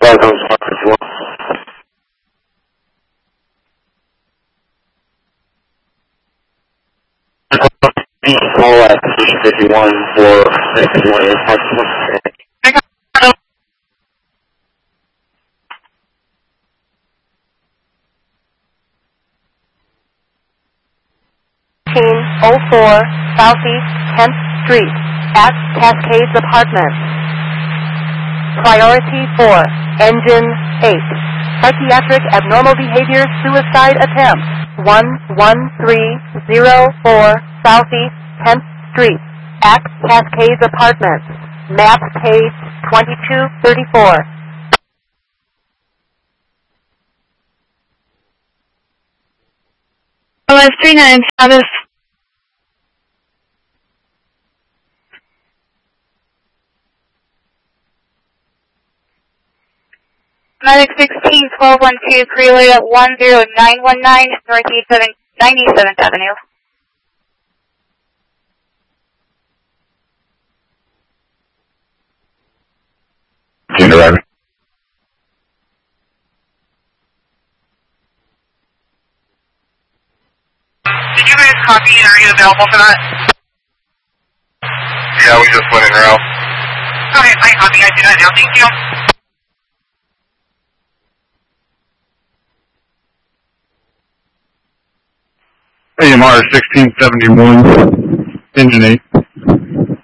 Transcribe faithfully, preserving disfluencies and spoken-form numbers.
That goes one as well. Call at position fifty-one for fifty-one is possible. oh four Southeast tenth Street at Cascades Apartments. Priority four, Engine eight. Psychiatric abnormal behavior suicide attempt. one one three zero four Southeast tenth Street at Cascades Apartments. Map page twenty-two thirty-four. O S three nine status. Medic sixteen twelve one two, Creole at one zero nine one nine, Northeast ninety-seventh Avenue. Junior Driver. Did you guys copy and are you available for that? Yeah, we just went in route. Okay, I copy. I do that now. Thank you. A M R sixteen seventy-one, engine eight.